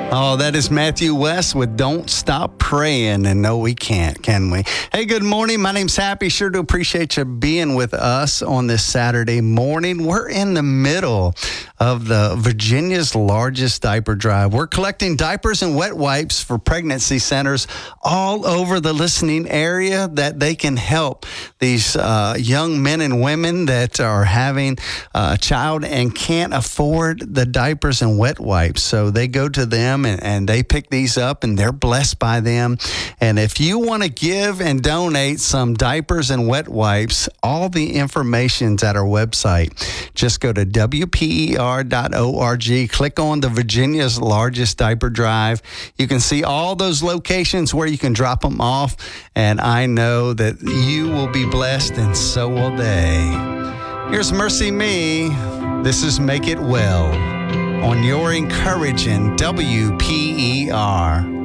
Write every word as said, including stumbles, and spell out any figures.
Oh, that is Matthew West with Don't Stop Praying. And no, we can't, can we? Hey, good morning. My name's Happy. Sure do appreciate you being with us on this Saturday morning. We're in the middle of the Virginia's largest diaper drive. We're collecting diapers and wet wipes for pregnancy centers all over the listening area that they can help these uh, young men and women that are having a child and can't afford the diapers and wet wipes. So they go to them and, and they pick these up and they're blessed by them. And if you want to give and donate some diapers and wet wipes, all the information's at our website. Just go to W P E R dot org, click on the Virginia's largest diaper drive. You can see all those locations where you can drop them off. And I know that you will be blessed and so will they. Here's Mercy Me. This is Make It Well on your encouraging W P E R.